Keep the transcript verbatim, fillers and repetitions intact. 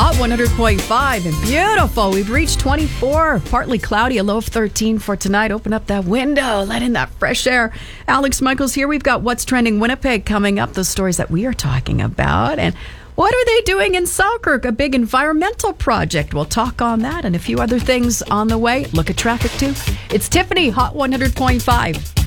Hot one hundred point five and beautiful. We've reached twenty-four. Partly cloudy, a low of thirteen for tonight. Open up that window, let in that fresh air. Alex Michaels here. We've got What's Trending Winnipeg coming up, the stories that we are talking about. And what are they doing in Selkirk? A big environmental project. We'll talk on that and a few other things on the way. Look at traffic too. It's Tiffany, Hot one hundred point five.